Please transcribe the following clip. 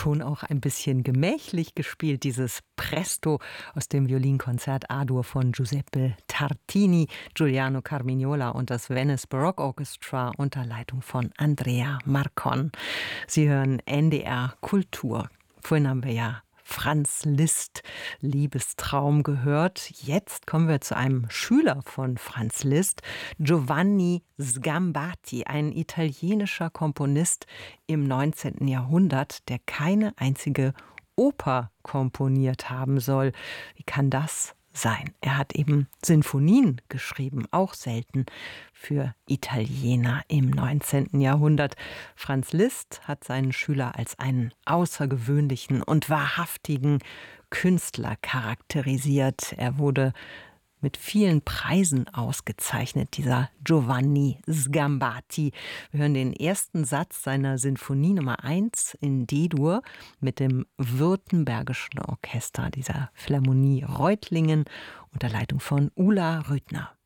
schon auch ein bisschen gemächlich gespielt, dieses Presto aus dem Violinkonzert A-Dur von Giuseppe Tartini, Giuliano Carmignola und das Venice Baroque Orchestra unter Leitung von Andrea Marcon. Sie hören NDR Kultur. Vorhin haben wir ja Franz Liszt, Liebestraum gehört. Jetzt kommen wir zu einem Schüler von Franz Liszt, Giovanni Sgambati, ein italienischer Komponist im 19. Jahrhundert, der keine einzige Oper komponiert haben soll. Wie kann das sein? Er hat eben Sinfonien geschrieben, auch selten für Italiener im 19. Jahrhundert. Franz Liszt hat seinen Schüler als einen außergewöhnlichen und wahrhaftigen Künstler charakterisiert. Er wurde mit vielen Preisen ausgezeichnet, dieser Giovanni Sgambati. Wir hören den ersten Satz seiner Sinfonie Nummer 1 in D-Dur mit dem Württembergischen Orchester dieser Philharmonie Reutlingen unter Leitung von Ulla Rüthner.